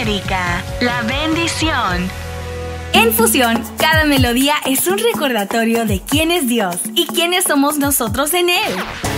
América, la bendición. En Fusión, cada melodía es un recordatorio de quién es Dios y quiénes somos nosotros en Él.